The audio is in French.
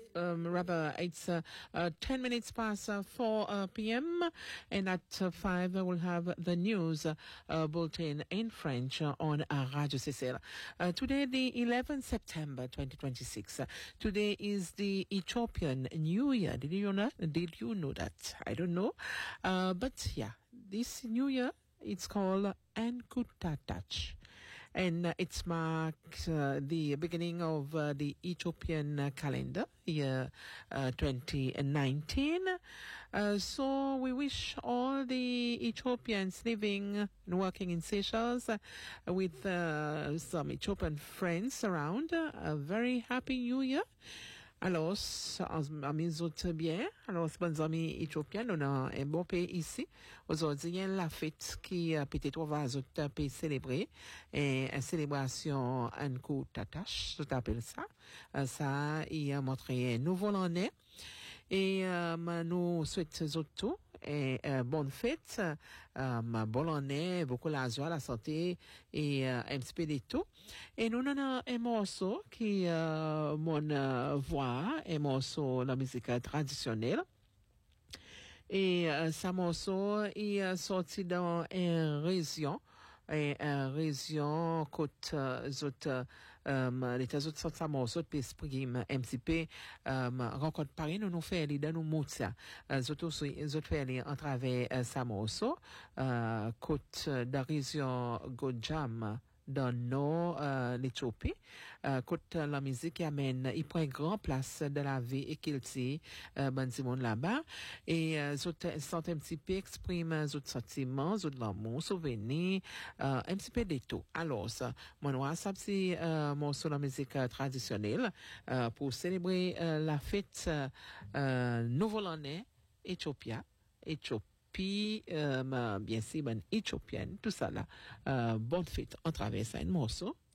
rather, it's 10 minutes past 4 p.m. And at 5, we'll have the news bulletin in French on Radio Sicile. Today, the 11th September 2026. Today is the Ethiopian New Year. Did you know that? I don't know. But yeah, this New Year, it's called Enkutatach. And it marks the beginning of the Ethiopian calendar, year 2019. So we wish all the Ethiopians living and working in Seychelles with some Ethiopian friends around a very happy New Year. Alors, amis autres bien. Alors, bonnes amis éthiopiennes, on a un bon pays ici. Aujourd'hui, il y a la fête qui peut-être on va célébrer. Et une célébration un coup tatache, je t'appelle ça. Ça, il a montré un nouveau l'année. Et nous souhaitons tout. Et bonne fête, bonne année, beaucoup la joie, la santé et un petit peu de tout. Et nous avons un morceau qui mon voix, un morceau de la musique traditionnelle. Et ce morceau est sorti dans une région. Et région côte les autres sortes morceaux de exprimer un petit peu rencontre Paris nous fait les dans nous motia autres fait les en travers ça morceau côte de région Gojam dans nord l'Éthiopie côte la musique qui amène il prend grand place de la vie et qu'il dit bandit monde là-bas et autres sont un petit peu exprime autres sentiments autres l'amour souvenir un petit peu de tout. Alors ça moi ça c'est morceau de la musique traditionnelle pour célébrer la fête nouvel année Éthiopie bien sûr, éthiopienne, tout ça là. Bonne fête, on traverse un morceau.